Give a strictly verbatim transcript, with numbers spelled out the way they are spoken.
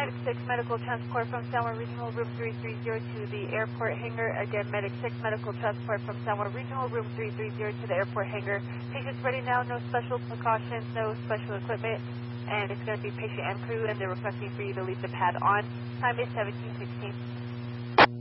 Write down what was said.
Medic six medical transport from San Juan Regional Room three three zero to the airport hangar. Again, Medic six medical transport from San Juan Regional Room three three zero to the airport hangar. Patients ready now, no special precautions, no special equipment, and it's going to be patient and crew, and they're requesting for you to leave the pad on. Time is seventeen sixteen.